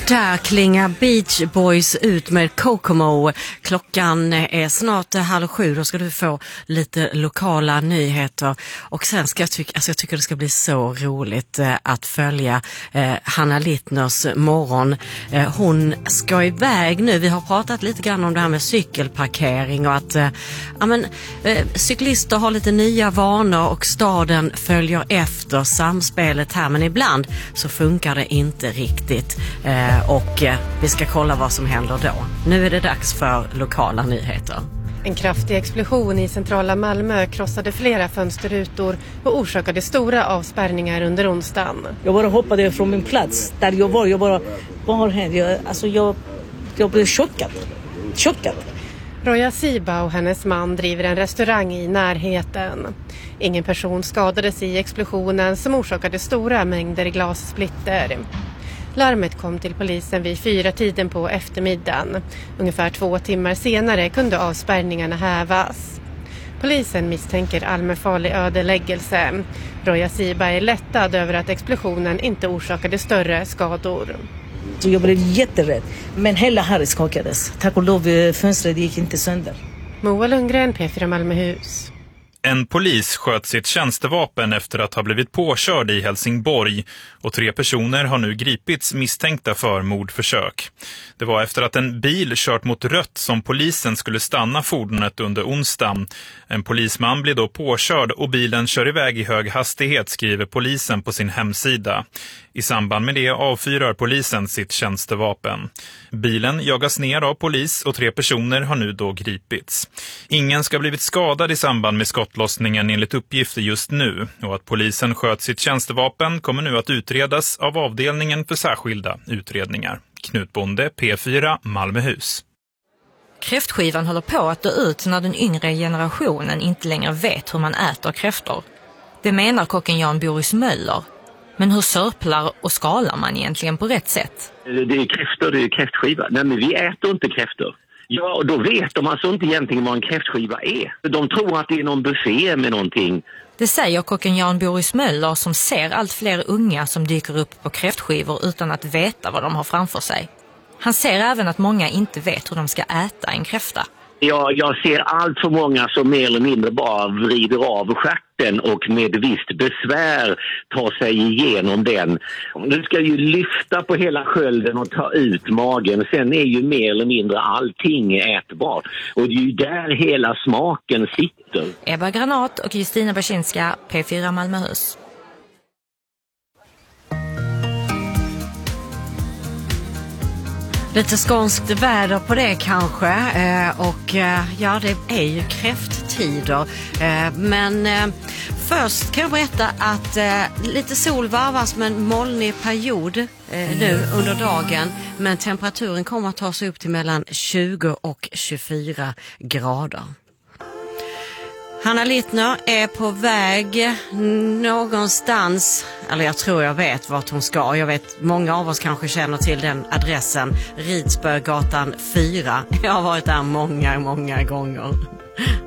Där klingar Beach Boys ut med Kokomo. Klockan är snart 6:30. Då ska du få lite lokala nyheter. Och sen ska jag tycker det ska bli så roligt att följa Hanna Littners morgon. Hon ska iväg nu. Vi har pratat lite grann om det här med cykelparkering och att cyklister har lite nya vanor och staden följer efter samspelet här. Men ibland så funkar det inte riktigt. Och vi ska kolla vad som händer då. Nu är det dags för lokala nyheter. En kraftig explosion i centrala Malmö krossade flera fönsterrutor och orsakade stora avspärrningar under onsdagen. Jag bara hoppade från min plats där jag var. Jag blev chockad. Roja Siba och hennes man driver en restaurang i närheten. Ingen person skadades i explosionen som orsakade stora mängder glassplitter. Larmet kom till polisen vid 4-tiden på eftermiddagen. Ungefär 2 timmar senare kunde avspärrningarna hävas. Polisen misstänker allmänfarlig ödeläggelse. Roja Siba är lättad över att explosionen inte orsakade större skador. Så jag blev jätterädd. Men hela här skakades. Tack och lov, fönstret gick inte sönder. Moa Lundgren, P4 Malmöhus. En polis sköt sitt tjänstevapen efter att ha blivit påkörd i Helsingborg och 3 personer har nu gripits misstänkta för mordförsök. Det var efter att en bil kört mot rött som polisen skulle stanna fordonet under onsdagen. En polisman blev då påkörd och bilen kör iväg i hög hastighet, skriver polisen på sin hemsida. I samband med det avfyrar polisen sitt tjänstevapen. Bilen jagas ner av polis och 3 personer har nu då gripits. Ingen ska ha blivit skadad i samband med skottlossningen enligt uppgifter just nu. Och att polisen sköt sitt tjänstevapen kommer nu att utredas av avdelningen för särskilda utredningar. Knut Bonde, P4, Malmöhus. Kräftskivan håller på att dö ut när den yngre generationen inte längre vet hur man äter kräftor. Det menar kocken Jan Boris Möller. Men hur sörplar och skalar man egentligen på rätt sätt? Det är kräftor, det är kräftskiva. Nej, men vi äter inte kräftor. Ja, och då vet de alltså inte egentligen vad en kräftskiva är. De tror att det är någon buffé med någonting. Det säger kocken Jan Boris Möller som ser allt fler unga som dyker upp på kräftskivor utan att veta vad de har framför sig. Han ser även att många inte vet hur de ska äta en kräfta. Jag ser allt för många som mer eller mindre bara vrider av stjärten och med visst besvär tar sig igenom den. Du ska ju lyfta på hela skölden och ta ut magen. Sen är ju mer eller mindre allting ätbart. Och det är ju där hela smaken sitter. Ebba Granat och Justina Baczynska, P4 Malmöhus. Lite skånskt väder på det kanske och det är ju kräfttider. Men först kan jag berätta att lite sol varvas med en molnig period nu under dagen. Men temperaturen kommer att ta sig upp till mellan 20 och 24 grader. Hanna Littner är på väg någonstans, eller jag tror jag vet vart hon ska. Jag vet, många av oss kanske känner till den adressen, Ridsberggatan 4. Jag har varit där många gånger.